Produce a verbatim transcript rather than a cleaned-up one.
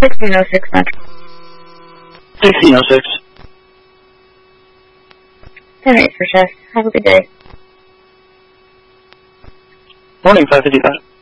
sixteen oh six Metro. sixteen oh six. ten eight for chest. Have a good day. Morning, five fifty-five.